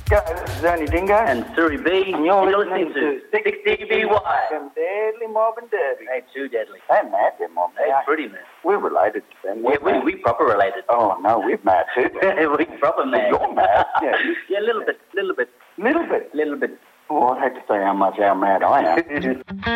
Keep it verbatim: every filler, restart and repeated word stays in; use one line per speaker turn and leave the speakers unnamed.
Go, this is Ernie Dingo.
And Suri B.
And you're,
you're
listening,
listening
to
six D B Y.
From Deadly Mob and Derby.
Hey, too deadly.
They're mad, they're mob.
Hey,
They
pretty mad.
We're related to them.
Yeah,
We're
we,
mad.
we proper related.
Oh, no, we're mad too.
we proper mad.
You're mad. Yeah.
Yeah, a little bit, little bit.
Little bit.
Little bit.
Oh, I'd hate to say how much how mad I am.